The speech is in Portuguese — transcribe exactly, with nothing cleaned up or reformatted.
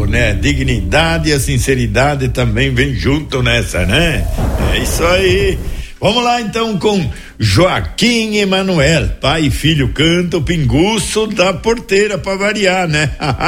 né? Dignidade e a sinceridade também vem junto nessa, né? É isso aí. Vamos lá então com Joaquim Emanuel, pai e filho cantam o pinguço da porteira pra variar, né?